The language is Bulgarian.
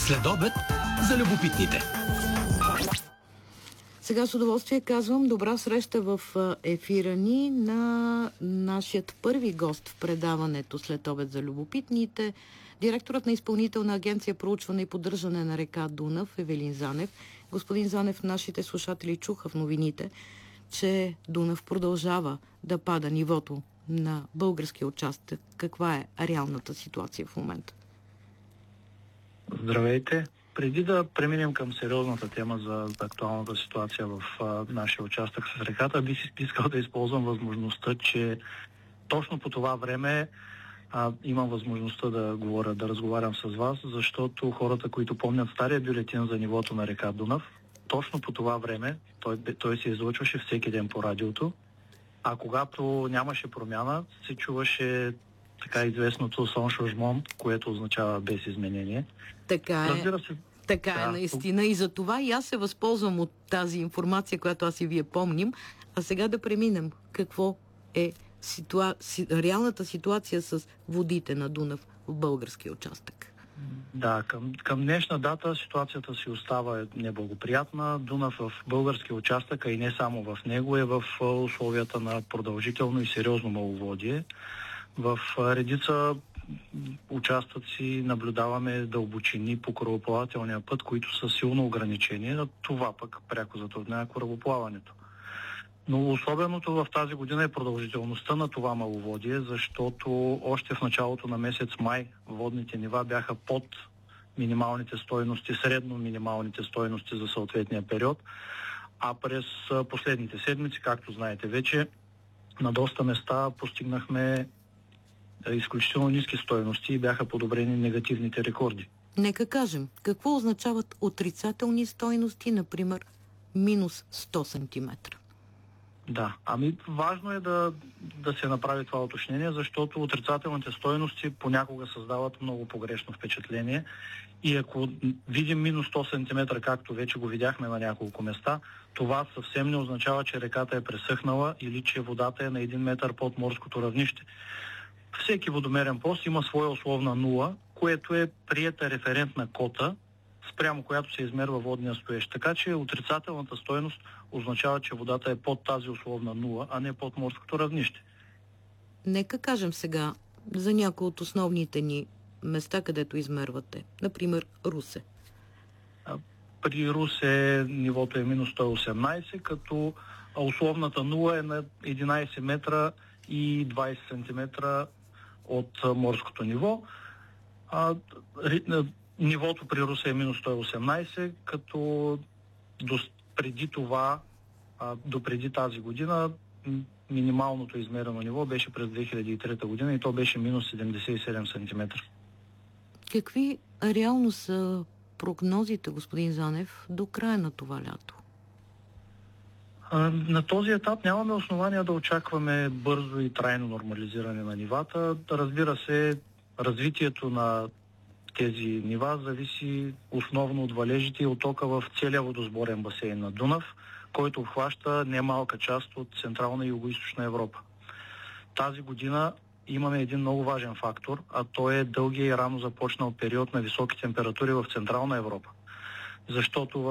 Следобед за любопитните. Сега с удоволствие казвам добра среща в ефира ни на нашият първи гост в предаването След обед за любопитните, директорът на Изпълнителна агенция проучване и поддържане на река Дунав Евелин Занев. Господин Занев, нашите слушатели чуха в новините, че Дунав продължава да пада нивото на българския участък. Каква е реалната ситуация в момента? Здравейте! Преди да преминем към сериозната тема за актуалната ситуация в нашия участък с реката, бих искал да използвам възможността, че точно по това време имам възможността да говоря, да разговарям с вас, защото хората, които помнят стария бюлетин за нивото на река Дунав, точно по това време той се излъчваше всеки ден по радиото, а когато нямаше промяна, се чуваше така известното сон шожмон, което означава без изменение. Така е. Разбира се, така е наистина и за това и аз се възползвам от тази информация, която аз и вие помним. А сега да преминем. Какво е реалната ситуация с водите на Дунав в българския участък? Да, към днешна дата ситуацията си остава неблагоприятна. Дунав в българския участък, а и не само в него, е в условията на продължително и сериозно маловодие. В редица участъци наблюдаваме дълбочини по корабоплавателния път, които са силно ограничени. Това пък пряко затруднява корабоплаването. Но особеното в тази година е продължителността на това маловодие, защото още в началото на месец май водните нива бяха под минималните стойности, средно минималните стойности за съответния период, а през последните седмици, както знаете вече, на доста места постигнахме изключително ниски стойности и бяха подобрени негативните рекорди. Нека кажем, какво означават отрицателни стойности, например, минус 100 см? Да, важно е да се направи това уточнение, защото отрицателните стойности понякога създават много погрешно впечатление и ако видим минус 100 см, както вече го видяхме на няколко места, това съвсем не означава, че реката е пресъхнала или че водата е на 1 метър под морското равнище. Всеки водомерен пост има своя условна нула, което е приета референтна кота, спрямо която се измерва водния стоеж. Така че отрицателната стойност означава, че водата е под тази условна нула, а не под морското равнище. Нека кажем сега за някои от основните ни места, където измервате. Например, Русе. При Русе нивото е минус 118, като условната нула е на 11 метра и 20 сантиметра от морското ниво. Нивото при Русе е минус 118, като преди тази година минималното измерено ниво беше през 2003 година и то беше минус 77 сантиметра. Какви реално са прогнозите, господин Занев, до края на това лято? На този етап нямаме основания да очакваме бързо и трайно нормализиране на нивата. Разбира се, развитието на тези нива зависи основно от валежите и оттока в целия водосборен басейн на Дунав, който обхваща немалка част от Централна и Югоизточна Европа. Тази година имаме един много важен фактор, а то е дългия и рано започнал период на високи температури в Централна Европа. Защото